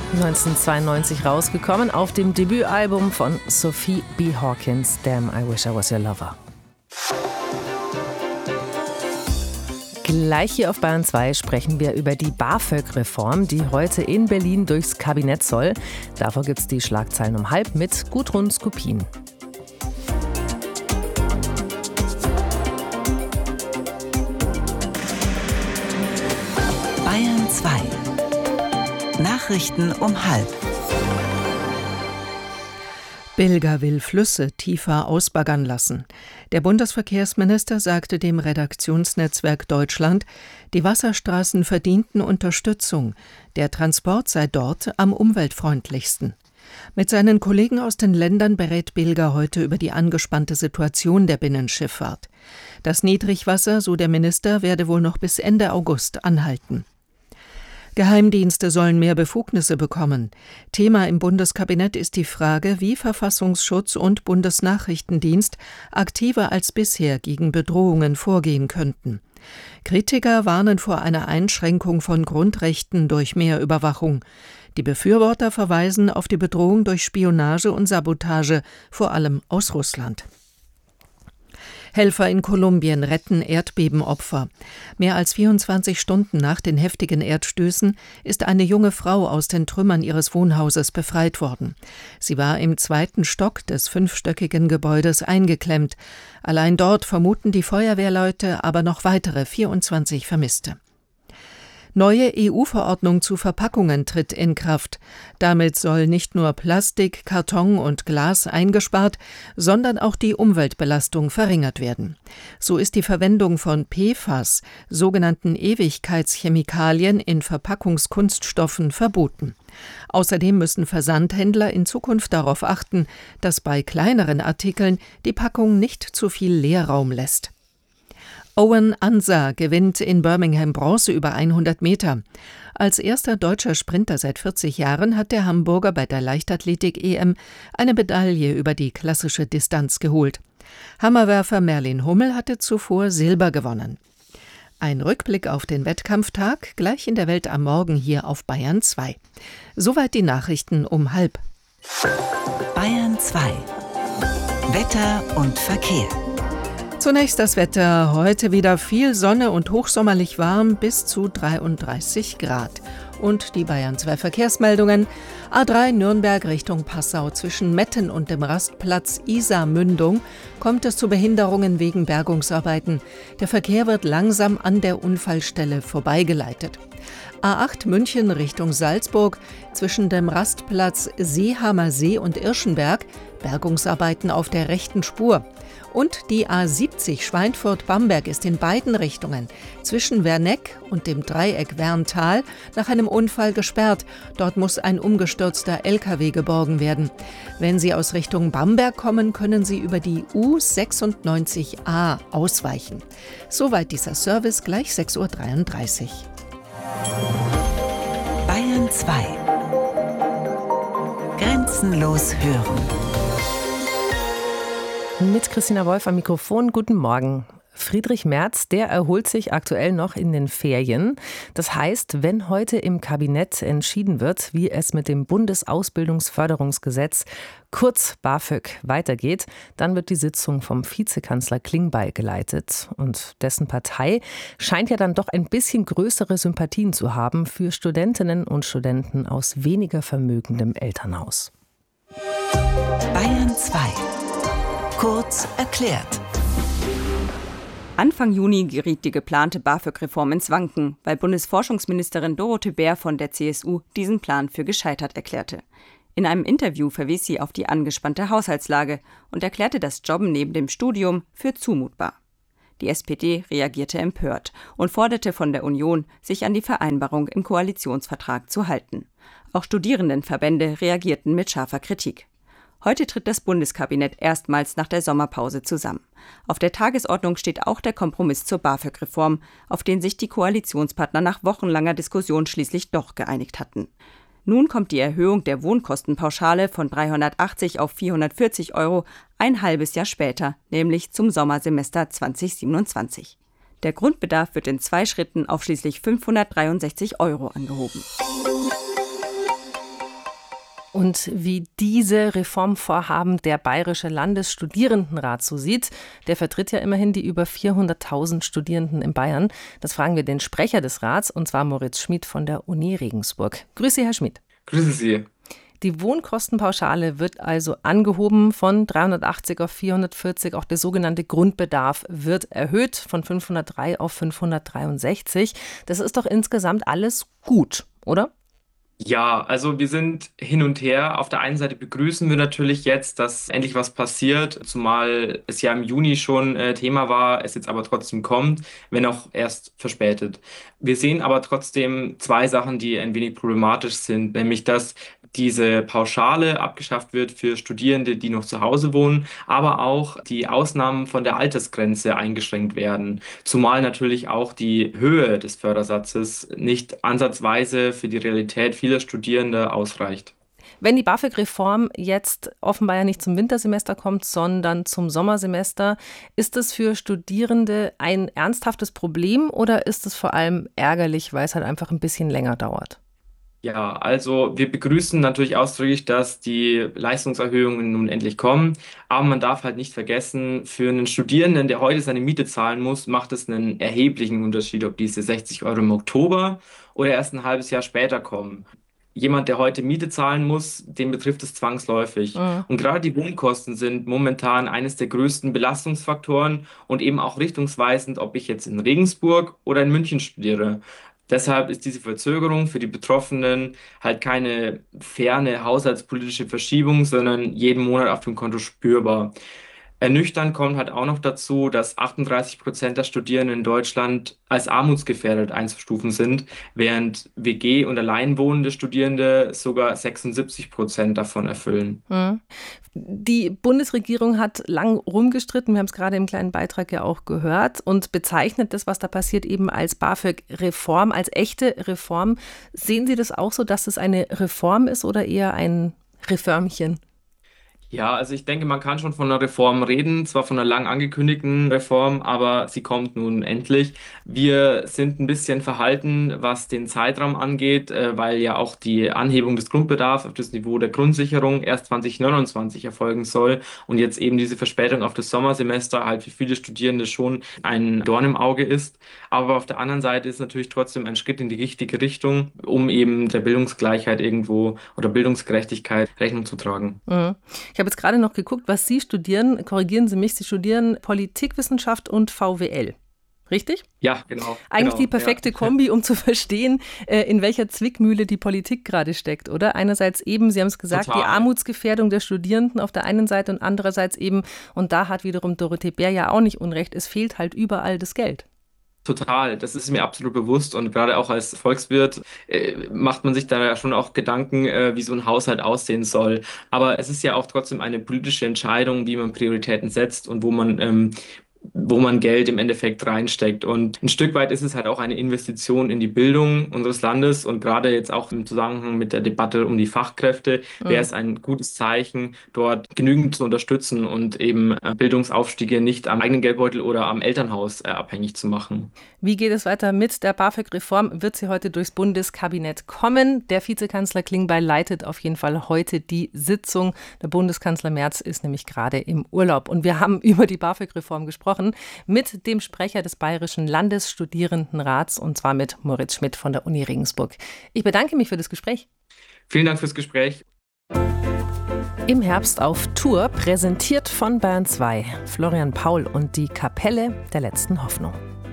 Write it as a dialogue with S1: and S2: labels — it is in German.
S1: 1992 rausgekommen auf dem Debütalbum von Sophie B. Hawkins, Damn, I Wish I Was Your Lover. Gleich hier auf Bayern 2 sprechen wir über die BAföG-Reform, die heute in Berlin durchs Kabinett soll. Davor gibt es die Schlagzeilen um 12:30 mit Gudrun Skupin.
S2: Bayern 2. Nachrichten um 12:30.
S3: Bilger will Flüsse tiefer ausbaggern lassen. Der Bundesverkehrsminister sagte dem Redaktionsnetzwerk Deutschland, die Wasserstraßen verdienten Unterstützung. Der Transport sei dort am umweltfreundlichsten. Mit seinen Kollegen aus den Ländern berät Bilger heute über die angespannte Situation der Binnenschifffahrt. Das Niedrigwasser, so der Minister, werde wohl noch bis Ende August anhalten. Geheimdienste sollen mehr Befugnisse bekommen. Thema im Bundeskabinett ist die Frage, wie Verfassungsschutz und Bundesnachrichtendienst aktiver als bisher gegen Bedrohungen vorgehen könnten. Kritiker warnen vor einer Einschränkung von Grundrechten durch mehr Überwachung. Die Befürworter verweisen auf die Bedrohung durch Spionage und Sabotage, vor allem aus Russland. Helfer in Kolumbien retten Erdbebenopfer. Mehr als 24 Stunden nach den heftigen Erdstößen ist eine junge Frau aus den Trümmern ihres Wohnhauses befreit worden. Sie war im 2. Stock des 5-stöckigen Gebäudes eingeklemmt. Allein dort vermuten die Feuerwehrleute aber noch weitere 24 Vermisste. Neue EU-Verordnung zu Verpackungen tritt in Kraft. Damit soll nicht nur Plastik, Karton und Glas eingespart, sondern auch die Umweltbelastung verringert werden. So ist die Verwendung von PFAS, sogenannten Ewigkeitschemikalien, in Verpackungskunststoffen verboten. Außerdem müssen Versandhändler in Zukunft darauf achten, dass bei kleineren Artikeln die Packung nicht zu viel Leerraum lässt. Owen Ansah gewinnt in Birmingham Bronze über 100 Meter. Als erster deutscher Sprinter seit 40 Jahren hat der Hamburger bei der Leichtathletik-EM eine Medaille über die klassische Distanz geholt. Hammerwerfer Merlin Hummel hatte zuvor Silber gewonnen. Ein Rückblick auf den Wettkampftag gleich in der Welt am Morgen hier auf Bayern 2. Soweit die Nachrichten um 12:30.
S2: Bayern 2. Wetter und Verkehr.
S3: Zunächst das Wetter. Heute wieder viel Sonne und hochsommerlich warm bis zu 33 Grad. Und die Bayern 2 Verkehrsmeldungen. A3 Nürnberg Richtung Passau zwischen Metten und dem Rastplatz Isar-Mündung kommt es zu Behinderungen wegen Bergungsarbeiten. Der Verkehr wird langsam an der Unfallstelle vorbeigeleitet. A8 München Richtung Salzburg zwischen dem Rastplatz Seehamer See und Irschenberg Bergungsarbeiten auf der rechten Spur. Und die A70 Schweinfurt-Bamberg ist in beiden Richtungen zwischen Werneck und dem Dreieck Werntal nach einem Unfall gesperrt. Dort muss ein umgestürzter LKW geborgen werden. Wenn Sie aus Richtung Bamberg kommen, können Sie über die U96a ausweichen. Soweit dieser Service, gleich 6:33 Uhr.
S2: Bayern 2. Grenzenlos hören.
S1: Mit Christina Wolf am Mikrofon. Guten Morgen. Friedrich Merz, der erholt sich aktuell noch in den Ferien. Das heißt, wenn heute im Kabinett entschieden wird, wie es mit dem Bundesausbildungsförderungsgesetz, kurz BAföG, weitergeht, dann wird die Sitzung vom Vizekanzler Klingbeil geleitet. Und dessen Partei scheint ja dann doch ein bisschen größere Sympathien zu haben für Studentinnen und Studenten aus weniger vermögendem Elternhaus.
S2: Bayern 2. Kurz erklärt.
S4: Anfang Juni geriet die geplante BAföG-Reform ins Wanken, weil Bundesforschungsministerin Dorothee Bär von der CSU diesen Plan für gescheitert erklärte. In einem Interview verwies sie auf die angespannte Haushaltslage und erklärte das Jobben neben dem Studium für zumutbar. Die SPD reagierte empört und forderte von der Union, sich an die Vereinbarung im Koalitionsvertrag zu halten. Auch Studierendenverbände reagierten mit scharfer Kritik. Heute tritt das Bundeskabinett erstmals nach der Sommerpause zusammen. Auf der Tagesordnung steht auch der Kompromiss zur BAföG-Reform, auf den sich die Koalitionspartner nach wochenlanger Diskussion schließlich doch geeinigt hatten. Nun kommt die Erhöhung der Wohnkostenpauschale von 380 auf 440 € ein halbes Jahr später, nämlich zum Sommersemester 2027. Der Grundbedarf wird in 2 Schritten auf schließlich 563 € angehoben.
S1: Und wie diese Reformvorhaben der Bayerische Landesstudierendenrat so sieht, der vertritt ja immerhin die über 400.000 Studierenden in Bayern. Das fragen wir den Sprecher des Rats, und zwar Moritz Schmidt von der Uni Regensburg. Grüße Sie, Herr Schmidt.
S5: Grüße Sie.
S1: Die Wohnkostenpauschale wird also angehoben von 380 auf 440. Auch der sogenannte Grundbedarf wird erhöht von 503 auf 563. Das ist doch insgesamt alles gut, oder?
S5: Ja, also wir sind hin und her. Auf der einen Seite begrüßen wir natürlich jetzt, dass endlich was passiert, zumal es ja im Juni schon Thema war, es jetzt aber trotzdem kommt, wenn auch erst verspätet. Wir sehen aber trotzdem zwei Sachen, die ein wenig problematisch sind, nämlich dass diese Pauschale abgeschafft wird für Studierende, die noch zu Hause wohnen, aber auch die Ausnahmen von der Altersgrenze eingeschränkt werden, zumal natürlich auch die Höhe des Fördersatzes nicht ansatzweise für die Realität vieler Studierender ausreicht.
S1: Wenn die BAföG-Reform jetzt offenbar ja nicht zum Wintersemester kommt, sondern zum Sommersemester, ist das für Studierende ein ernsthaftes Problem oder ist es vor allem ärgerlich, weil es halt einfach ein bisschen länger dauert?
S5: Ja, also wir begrüßen natürlich ausdrücklich, dass die Leistungserhöhungen nun endlich kommen, aber man darf halt nicht vergessen, für einen Studierenden, der heute seine Miete zahlen muss, macht es einen erheblichen Unterschied, ob diese 60 Euro im Oktober oder erst ein halbes Jahr später kommen. Jemand, der heute Miete zahlen muss, den betrifft es zwangsläufig.
S1: Mhm.
S5: Und gerade die Wohnkosten sind momentan eines der größten Belastungsfaktoren und eben auch richtungsweisend, ob ich jetzt in Regensburg oder in München studiere. Deshalb ist diese Verzögerung für die Betroffenen halt keine ferne haushaltspolitische Verschiebung, sondern jeden Monat auf dem Konto spürbar. Ernüchternd kommt halt auch noch dazu, dass 38% der Studierenden in Deutschland als armutsgefährdet einzustufen sind, während WG- und alleinwohnende Studierende sogar 76% davon erfüllen.
S1: Mhm. Die Bundesregierung hat lang rumgestritten, wir haben es gerade im kleinen Beitrag ja auch gehört, und bezeichnet das, was da passiert, eben als BAföG-Reform, als echte Reform. Sehen Sie das auch so, dass es eine Reform ist oder eher ein Reformchen?
S5: Ja, also ich denke, man kann schon von einer Reform reden, zwar von einer lang angekündigten Reform, aber sie kommt nun endlich. Wir sind ein bisschen verhalten, was den Zeitraum angeht, weil ja auch die Anhebung des Grundbedarfs auf das Niveau der Grundsicherung erst 2029 erfolgen soll und jetzt eben diese Verspätung auf das Sommersemester halt für viele Studierende schon ein Dorn im Auge ist. Aber auf der anderen Seite ist natürlich trotzdem ein Schritt in die richtige Richtung, um eben der Bildungsgleichheit irgendwo oder Bildungsgerechtigkeit Rechnung zu tragen.
S1: Mhm. Ich habe jetzt gerade noch geguckt, was Sie studieren. Korrigieren Sie mich, Sie studieren Politikwissenschaft und VWL. Richtig?
S5: Ja, genau.
S1: Eigentlich
S5: genau,
S1: die perfekte
S5: ja.
S1: Kombi, um zu verstehen, in welcher Zwickmühle die Politik gerade steckt, oder? Einerseits eben, Sie haben es gesagt,
S5: Total.
S1: die Armutsgefährdung der Studierenden auf der einen Seite und andererseits eben, und da hat wiederum Dorothee Bär ja auch nicht unrecht, es fehlt halt überall das Geld.
S5: Total, das ist mir absolut bewusst und gerade auch als Volkswirt macht man sich da ja schon auch Gedanken, wie so ein Haushalt aussehen soll. Aber es ist ja auch trotzdem eine politische Entscheidung, wie man Prioritäten setzt und wo man Geld im Endeffekt reinsteckt. Und ein Stück weit ist es halt auch eine Investition in die Bildung unseres Landes und gerade jetzt auch im Zusammenhang mit der Debatte um die Fachkräfte wäre es ein gutes Zeichen, dort genügend zu unterstützen und eben Bildungsaufstiege nicht am eigenen Geldbeutel oder am Elternhaus abhängig zu machen.
S1: Wie geht es weiter mit der BAföG-Reform? Wird sie heute durchs Bundeskabinett kommen? Der Vizekanzler Klingbeil leitet auf jeden Fall heute die Sitzung. Der Bundeskanzler Merz ist nämlich gerade im Urlaub. Und wir haben über die BAföG-Reform gesprochen mit dem Sprecher des Bayerischen Landesstudierendenrats, und zwar mit Moritz Schmidt von der Uni Regensburg. Ich bedanke mich für das Gespräch.
S5: Vielen Dank fürs Gespräch.
S1: Im Herbst auf Tour, präsentiert von Bayern 2, Florian Paul und die Kapelle der letzten Hoffnung.